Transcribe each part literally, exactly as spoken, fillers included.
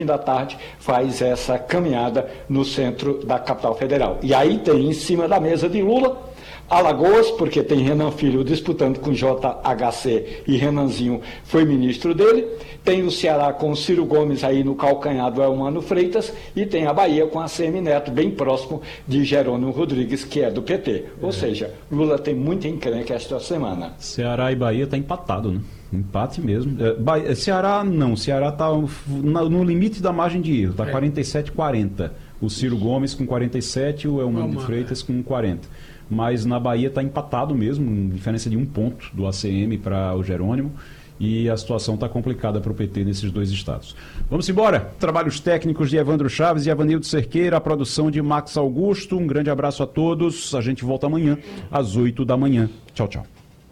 da tarde faz essa caminhada no centro da capital federal. E aí tem em cima da mesa de Lula Alagoas, porque tem Renan Filho disputando com J H C e Renanzinho foi ministro dele. Tem o Ceará com o Ciro Gomes aí no calcanhar do Elmano Freitas e tem a Bahia com a C M Neto, bem próximo de Jerônimo Rodrigues, que é do P T. Ou é. seja, Lula tem muita encrenca esta semana. Ceará e Bahia tá empatado, né? Empate mesmo. É, Bahia, Ceará não, Ceará está no limite da margem de erro, está é. quarenta e sete a quarenta. O Ciro Gomes com quarenta e sete e o Elmano de Freitas com quarenta. Mas na Bahia está empatado mesmo, diferença de um ponto do A C M para o Jerônimo, e a situação está complicada para o P T nesses dois estados. Vamos embora. Trabalhos técnicos de Evandro Chaves e Avanildo Cerqueira, a produção de Max Augusto. Um grande abraço a todos. A gente volta amanhã às oito da manhã. Tchau, tchau.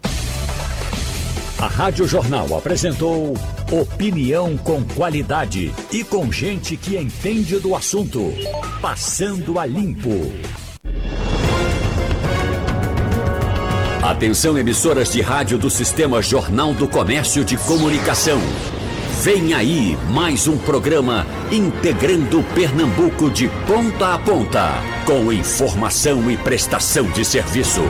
A Rádio Jornal apresentou opinião com qualidade e com gente que entende do assunto. Passando a Limpo. Atenção, emissoras de rádio do Sistema Jornal do Comércio de Comunicação. Vem aí mais um programa integrando Pernambuco de ponta a ponta, com informação e prestação de serviço.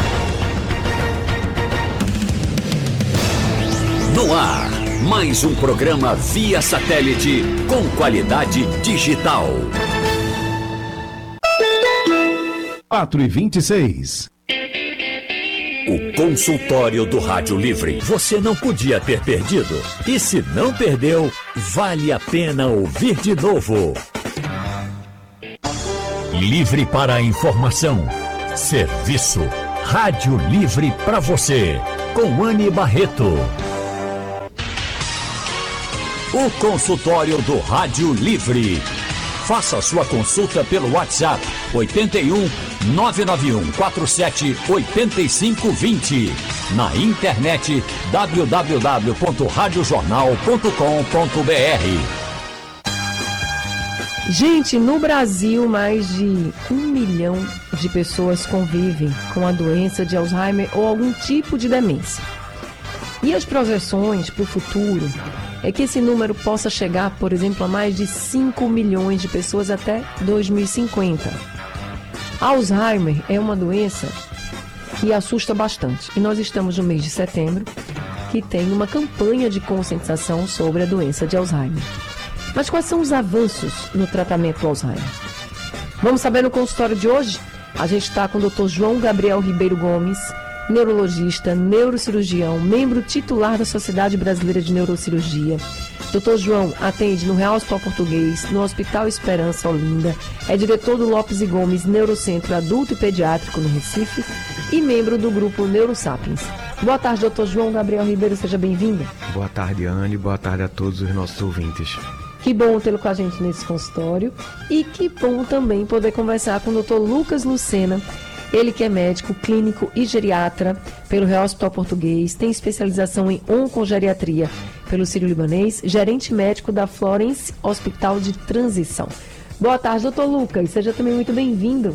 No ar, mais um programa via satélite com qualidade digital. quatro e vinte e seis. O consultório do Rádio Livre. Você não podia ter perdido. E se não perdeu, vale a pena ouvir de novo. Livre para a informação. Serviço. Rádio Livre para você. Com Anne Barreto. O consultório do Rádio Livre. Faça sua consulta pelo WhatsApp oito um nove nove um quatro sete oito cinco dois zero. Na internet w w w ponto rádio jornal ponto com ponto b r. Gente, no Brasil, mais de um milhão de pessoas convivem com a doença de Alzheimer ou algum tipo de demência. E as projeções para o futuro é que esse número possa chegar, por exemplo, a mais de cinco milhões de pessoas até dois mil e cinquenta. Alzheimer é uma doença que assusta bastante. E nós estamos no mês de setembro, que tem uma campanha de conscientização sobre a doença de Alzheimer. Mas quais são os avanços no tratamento do Alzheimer? Vamos saber no consultório de hoje? A gente está com o doutor João Gabriel Ribeiro Gomes, neurologista, neurocirurgião, membro titular da Sociedade Brasileira de Neurocirurgia. doutor João atende no Real Hospital Português, no Hospital Esperança Olinda, é diretor do Lopes e Gomes Neurocentro Adulto e Pediátrico no Recife e membro do grupo Neurosapiens. Boa tarde, doutor João Gabriel Ribeiro, seja bem-vindo. Boa tarde, Anne, boa tarde a todos os nossos ouvintes. Que bom tê-lo com a gente nesse consultório e que bom também poder conversar com o doutor Lucas Lucena. Ele que é médico, clínico e geriatra pelo Real Hospital Português, tem especialização em oncogeriatria pelo Sírio-Libanês, gerente médico da Florence Hospital de Transição. Boa tarde, doutor Lucas, seja também muito bem-vindo.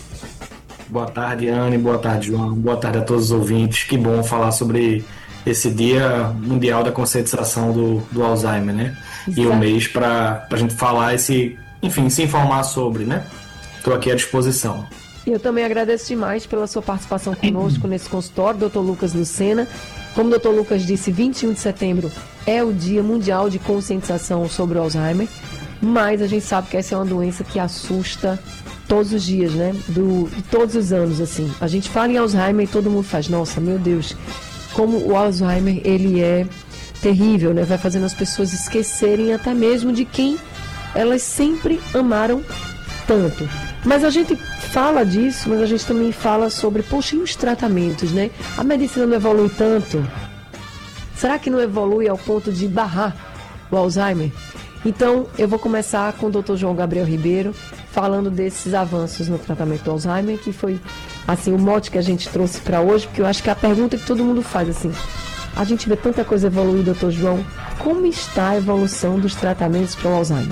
Boa tarde, Anne, boa tarde, João, boa tarde a todos os ouvintes. Que bom falar sobre esse Dia Mundial da Conscientização do, do Alzheimer, né? Exato. E o mês para a gente falar, esse, enfim, se informar sobre, né? Estou aqui à disposição. Eu também agradeço demais pela sua participação conosco nesse consultório, doutor Lucas Lucena. Como o doutor Lucas disse, vinte e um de setembro é o Dia Mundial de Conscientização sobre o Alzheimer, mas a gente sabe que essa é uma doença que assusta todos os dias, né? Do, de todos os anos, assim. A gente fala em Alzheimer e todo mundo faz, nossa, meu Deus, como o Alzheimer, ele é terrível, né? Vai fazendo as pessoas esquecerem até mesmo de quem elas sempre amaram tanto. Mas a gente fala disso, mas a gente também fala sobre, poxa, e os tratamentos, né? A medicina não evolui tanto. Será que não evolui ao ponto de barrar o Alzheimer? Então, eu vou começar com o doutor João Gabriel Ribeiro, falando desses avanços no tratamento do Alzheimer, que foi, assim, o mote que a gente trouxe para hoje, porque eu acho que é a pergunta que todo mundo faz, assim, a gente vê tanta coisa evoluir, doutor João, como está a evolução dos tratamentos para o Alzheimer?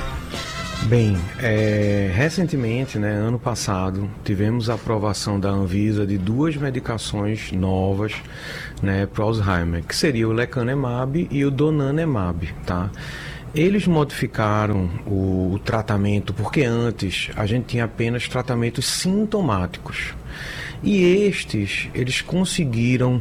Bem, é, recentemente, né, ano passado, tivemos a aprovação da Anvisa de duas medicações novas, né, para o Alzheimer, que seria o lecanemab e o donanemab, tá? Eles modificaram o, o tratamento, porque antes a gente tinha apenas tratamentos sintomáticos. E estes, eles conseguiram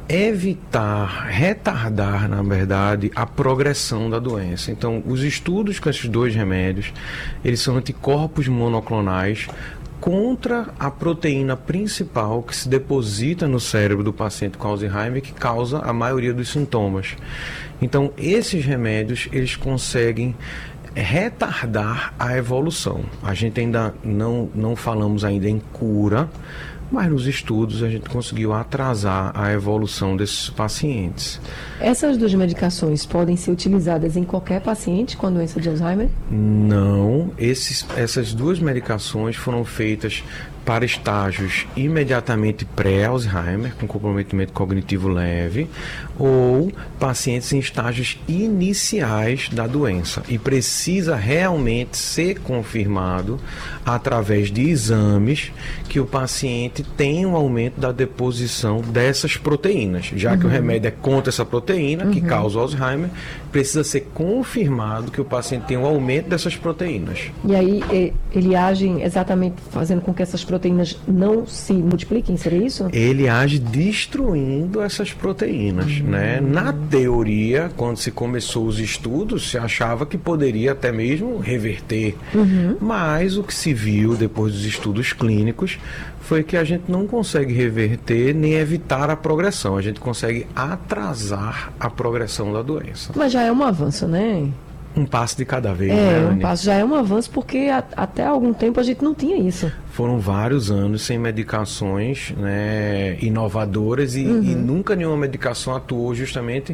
evitar, retardar, na verdade, a progressão da doença. Então, os estudos com esses dois remédios, eles são anticorpos monoclonais contra a proteína principal que se deposita no cérebro do paciente com Alzheimer, que causa a maioria dos sintomas. Então, esses remédios, eles conseguem retardar a evolução. A gente ainda não, não falamos ainda em cura, mas nos estudos a gente conseguiu atrasar a evolução desses pacientes. Essas duas medicações podem ser utilizadas em qualquer paciente com a doença de Alzheimer? Não, esses, essas duas medicações foram feitas para estágios imediatamente pré-Alzheimer, com comprometimento cognitivo leve, ou pacientes em estágios iniciais da doença. E precisa realmente ser confirmado, através de exames, que o paciente tem um aumento da deposição dessas proteínas. Já uhum. que o remédio é contra essa proteína, uhum. que causa Alzheimer, precisa ser confirmado que o paciente tem um aumento dessas proteínas. E aí ele age exatamente fazendo com que essas proteínas não se multipliquem, seria isso? Ele age destruindo essas proteínas, uhum. né? Na teoria, quando se começou os estudos, se achava que poderia até mesmo reverter. Uhum. Mas o que se viu depois dos estudos clínicos foi que a gente não consegue reverter nem evitar a progressão. A gente consegue atrasar a progressão da doença. Mas já é um avanço, né? Um passo de cada vez, é, né, um Anny? passo já é um avanço, porque a, até algum tempo a gente não tinha isso. Foram vários anos sem medicações, né, inovadoras e, uhum. e nunca nenhuma medicação atuou justamente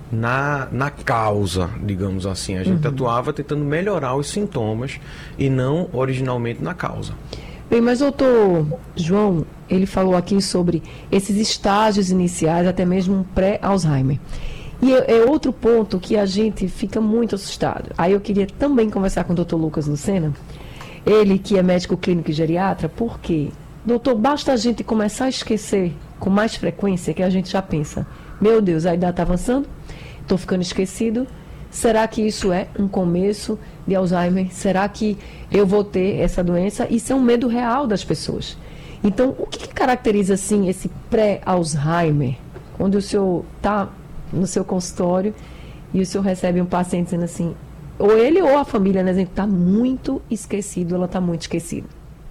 na, na causa, digamos assim. A gente uhum. atuava tentando melhorar os sintomas e não originalmente na causa. Bem, mas doutor João, ele falou aqui sobre esses estágios iniciais, até mesmo pré-Alzheimer. E é, é outro ponto que a gente fica muito assustado. Aí eu queria também conversar com o doutor Lucas Lucena, ele que é médico clínico e geriatra, porque, doutor, basta a gente começar a esquecer com mais frequência que a gente já pensa, meu Deus, a idade está avançando, estou ficando esquecido, será que isso é um começo de Alzheimer? Será que eu vou ter essa doença? Isso é um medo real das pessoas. Então, o que, que caracteriza, assim, esse pré-Alzheimer? Quando o senhor está no seu consultório e o senhor recebe um paciente dizendo assim, ou ele ou a família, né, está muito esquecido, ela está muito esquecida.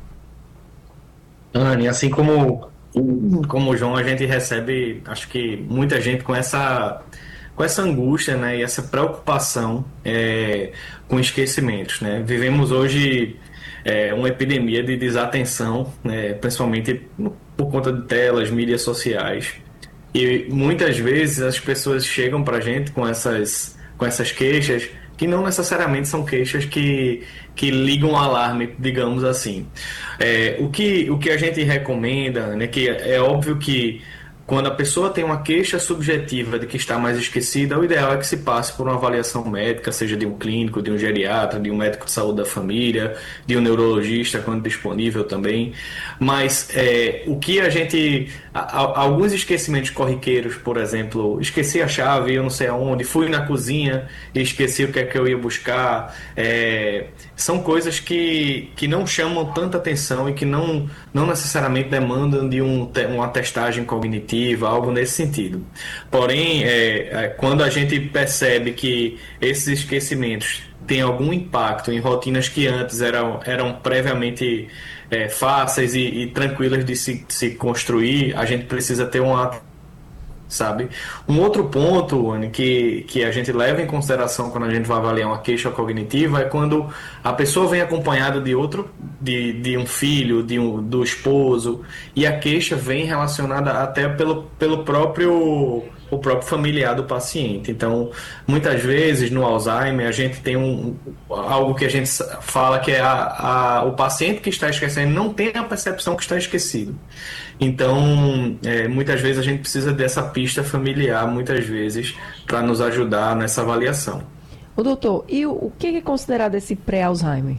Anny, assim como, como o João, a gente recebe, acho que muita gente com essa... com essa angústia, né, e essa preocupação é, com esquecimentos, né? Vivemos hoje é, uma epidemia de desatenção, né, principalmente por conta de telas, mídias sociais. E muitas vezes as pessoas chegam para a gente com essas, com essas queixas que não necessariamente são queixas que, que ligam o alarme, digamos assim. É, o, que, o que a gente recomenda, né, que é óbvio que quando a pessoa tem uma queixa subjetiva de que está mais esquecida, o ideal é que se passe por uma avaliação médica, seja de um clínico, de um geriatra, de um médico de saúde da família, de um neurologista, quando disponível também. Mas é, o que a gente... A, alguns esquecimentos corriqueiros, por exemplo, esqueci a chave, eu não sei aonde, fui na cozinha e esqueci o que é que eu ia buscar. É, são coisas que, que não chamam tanta atenção e que não, não necessariamente demandam de um, uma testagem cognitiva, algo nesse sentido. Porém, é, é, quando a gente percebe que esses esquecimentos têm algum impacto em rotinas que antes eram, eram previamente é, fáceis e, e tranquilas de se, de se construir, a gente precisa ter uma... sabe? Um outro ponto, Anny, que, que a gente leva em consideração quando a gente vai avaliar uma queixa cognitiva é quando a pessoa vem acompanhada de outro, de, de um filho, de um, do esposo, e a queixa vem relacionada até pelo, pelo próprio, o próprio familiar do paciente. Então, muitas vezes no Alzheimer a gente tem um, algo que a gente fala que é a, a, o paciente que está esquecendo não tem a percepção que está esquecido. Então, é, muitas vezes a gente precisa dessa pista familiar, muitas vezes, para nos ajudar nessa avaliação. Ô, doutor, e o, o que é considerado esse pré-Alzheimer?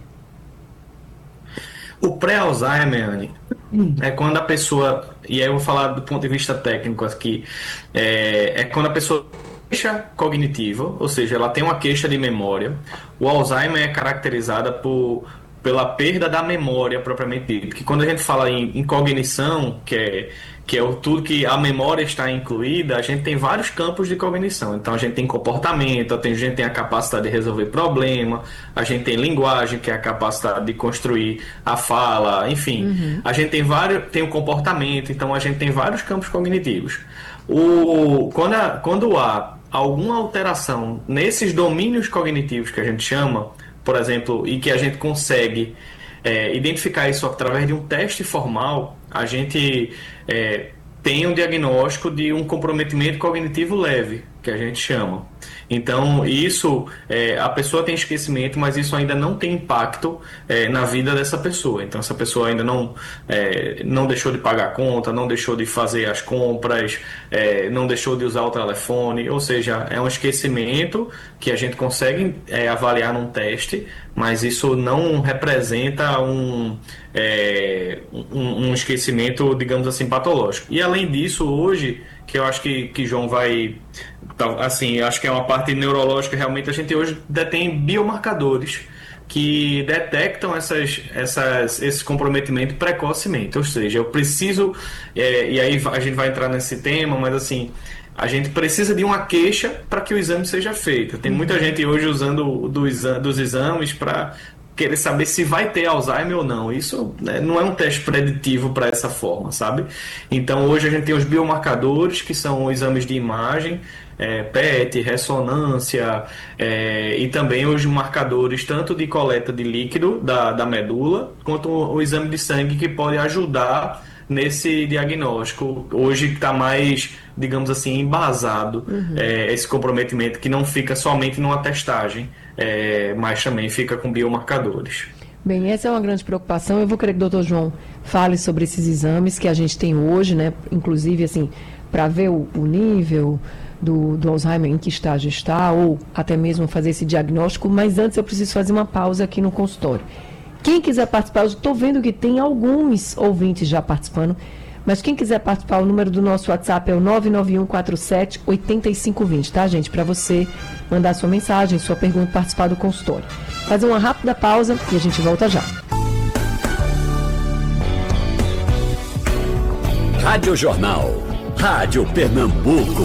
O pré-Alzheimer, Anny, é quando a pessoa, e aí eu vou falar do ponto de vista técnico aqui, é, é quando a pessoa queixa cognitiva, ou seja, ela tem uma queixa de memória. O Alzheimer é caracterizada por, pela perda da memória propriamente dita. Porque quando a gente fala em, em cognição, que é, que é o, tudo que a memória está incluída, a gente tem vários campos de cognição. Então a gente tem comportamento, a gente tem a capacidade de resolver problema, a gente tem linguagem, que é a capacidade de construir a fala, enfim. Uhum. A gente tem vários, tem o comportamento, então a gente tem vários campos cognitivos. O, quando, a, quando há alguma alteração nesses domínios cognitivos que a gente chama, por exemplo, e que a gente consegue é, identificar isso através de um teste formal, a gente é, tem um diagnóstico de um comprometimento cognitivo leve, que a gente chama. Então, isso, é, a pessoa tem esquecimento, mas isso ainda não tem impacto é, na vida dessa pessoa. Então, essa pessoa ainda não, é, não deixou de pagar a conta, não deixou de fazer as compras, é, não deixou de usar o telefone. Ou seja, é um esquecimento que a gente consegue é, avaliar num teste, mas isso não representa um, é, um, um esquecimento, digamos assim, patológico. E, além disso, hoje, que eu acho que, que João vai... Assim, acho que é uma parte neurológica, realmente a gente hoje detém biomarcadores que detectam essas, essas, esse comprometimento precocemente. Ou seja, eu preciso, é, e aí a gente vai entrar nesse tema, mas assim, a gente precisa de uma queixa para que o exame seja feito. Tem muita gente hoje usando do exa, dos exames para querer saber se vai ter Alzheimer ou não. Isso, né, não é um teste preditivo para essa forma, sabe? Então hoje a gente tem os biomarcadores, que são exames de imagem, é, P E T, ressonância, é, e também os marcadores tanto de coleta de líquido da, da medula, quanto o, o exame de sangue, que pode ajudar nesse diagnóstico. Hoje está mais, digamos assim, embasado, uhum. é, esse comprometimento, que não fica somente numa testagem, é, mas também fica com biomarcadores. Bem, essa é uma grande preocupação. Eu vou querer que o doutor João fale sobre esses exames que a gente tem hoje, né? Inclusive, assim, para ver o, o nível do, do Alzheimer, em que estágio está, ou até mesmo fazer esse diagnóstico. Mas antes eu preciso fazer uma pausa aqui no consultório. Quem quiser participar, eu estou vendo que tem alguns ouvintes já participando, mas quem quiser participar, o número do nosso WhatsApp é o nove nove um quatro sete oito cinco dois zero, tá, gente? Para você mandar sua mensagem, sua pergunta, participar do consultório. Fazer uma rápida pausa e a gente volta já. Rádio Jornal, Rádio Pernambuco.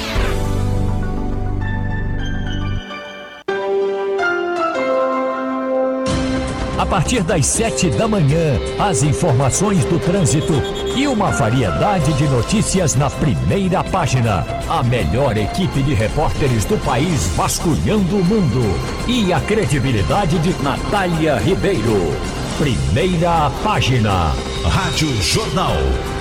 A partir das sete da manhã, as informações do trânsito e uma variedade de notícias na primeira página. A melhor equipe de repórteres do país vasculhando o mundo. E a credibilidade de Natália Ribeiro. Primeira página. Rádio Jornal.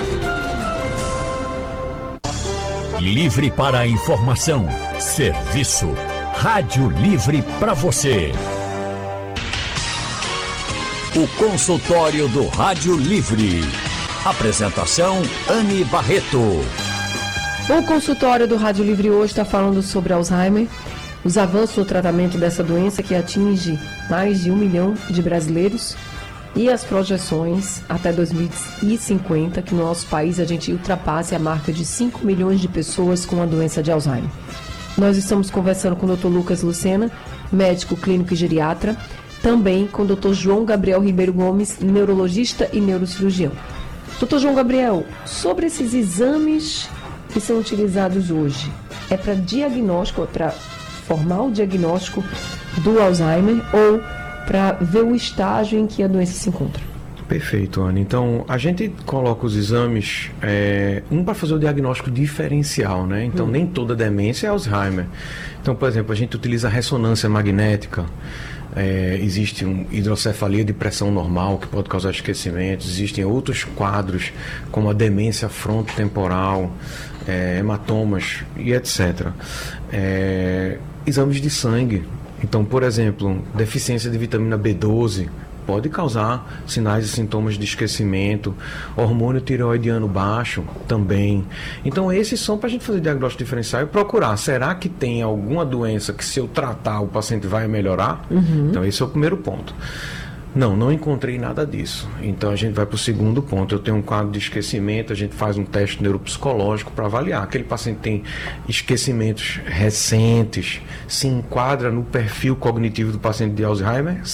Livre para a informação. Serviço. Rádio Livre para você. O consultório do Rádio Livre. Apresentação, Anne Barreto. O consultório do Rádio Livre hoje está falando sobre Alzheimer, os avanços no tratamento dessa doença que atinge mais de um milhão de brasileiros e as projeções até dois mil e cinquenta, que no nosso país a gente ultrapasse a marca de cinco milhões de pessoas com a doença de Alzheimer. Nós estamos conversando com o doutor Lucas Lucena, médico clínico e geriatra, também com o doutor João Gabriel Ribeiro Gomes, neurologista e neurocirurgião. doutor João Gabriel, sobre esses exames que são utilizados hoje, é para diagnóstico, é para formar o diagnóstico do Alzheimer ou para ver o estágio em que a doença se encontra? Perfeito, Ana. Então, a gente coloca os exames, é, um para fazer o diagnóstico diferencial, né? Então, hum. nem toda demência é Alzheimer. Então, por exemplo, a gente utiliza a ressonância magnética. É, existe uma hidrocefalia de pressão normal que pode causar esquecimentos. Existem outros quadros como a demência frontotemporal, é, hematomas e etcétera. É, exames de sangue. Então, por exemplo, deficiência de vitamina B doze pode causar sinais e sintomas de esquecimento. Hormônio tireoidiano baixo também. Então esses são para a gente fazer diagnóstico diferencial e procurar, será que tem alguma doença que se eu tratar o paciente vai melhorar? Uhum. Então esse é o primeiro ponto. Não, não encontrei nada disso. Então a gente vai para o segundo ponto. Eu tenho um quadro de esquecimento, a gente faz um teste neuropsicológico para avaliar. Aquele paciente tem esquecimentos recentes, se enquadra no perfil cognitivo do paciente de Alzheimer?